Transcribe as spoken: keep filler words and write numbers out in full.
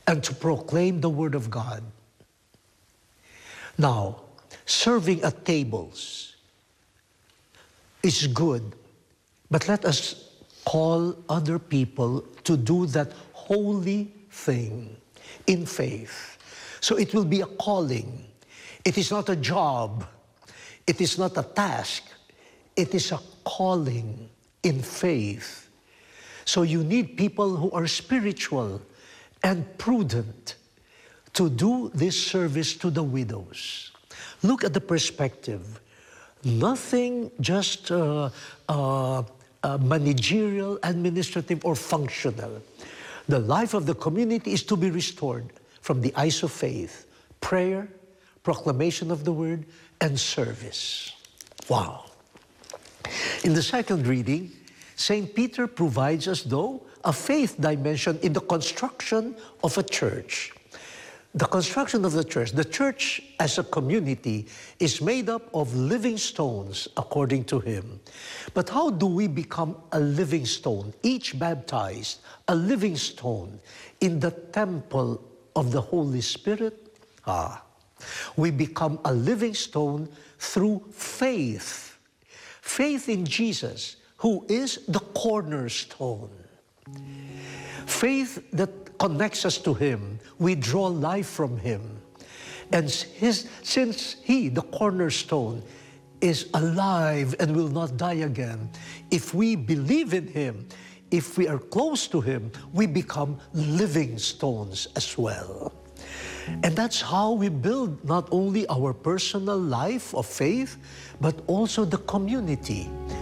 and to proclaim the Word of God. Now, serving at tables is good, but let us call other people to do that holy thing in faith. So it will be a calling. It is not a job. It is not a task. It is a calling in faith. So you need people who are spiritual and prudent to do this service to the widows. Look at the perspective. Nothing just uh, uh, uh, managerial, administrative, or functional. The life of the community is to be restored from the eyes of faith, prayer, proclamation of the word, and service. Wow. In the second reading, Saint Peter provides us, though, a faith dimension in the construction of a church. The construction of the church, the church as a community is made up of living stones, according to him. But how do we become a living stone, each baptized, a living stone in the temple of the Holy Spirit? Ah, we become a living stone through faith. Faith in Jesus, who is the cornerstone. Faith that connects us to him. We draw life from him. And his, since he, the cornerstone, is alive and will not die again, if we believe in him, if we are close to him, we become living stones as well. And that's how we build not only our personal life of faith, but also the community.